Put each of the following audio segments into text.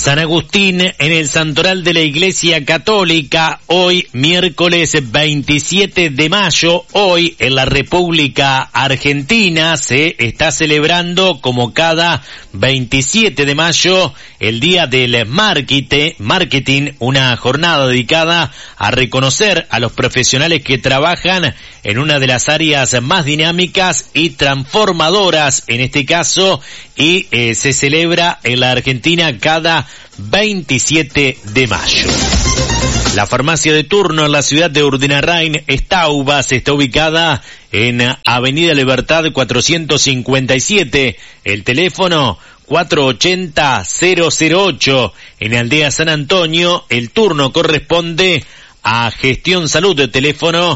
San Agustín en el santoral de la Iglesia Católica, hoy miércoles 27 de mayo, hoy en la República Argentina se está celebrando como cada 27 de mayo el Día del Marketing, una jornada dedicada a reconocer a los profesionales que trabajan en una de las áreas más dinámicas y transformadoras en este caso, y se celebra en la Argentina cada 27 de mayo. La farmacia de turno en la ciudad de Urdangarin, Estaubas, está ubicada en Avenida Libertad 457, el teléfono 480-008. En Aldea San Antonio, el turno corresponde a Gestión Salud, de teléfono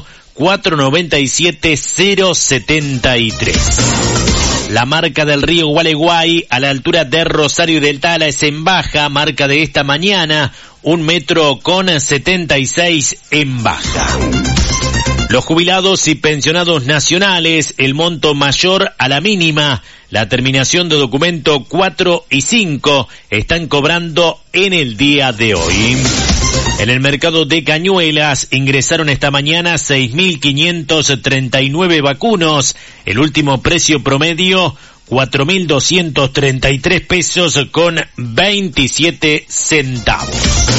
497-073. La marca del río Gualeguay, a la altura de Rosario del Tala, es en baja, marca de esta mañana, 1,76 m en baja. Los jubilados y pensionados nacionales, el monto mayor a la mínima, la terminación de documento 4 y 5, están cobrando en el día de hoy. En el mercado de Cañuelas ingresaron esta mañana 6.539 vacunos. El último precio promedio, 4.233 pesos con 27 centavos.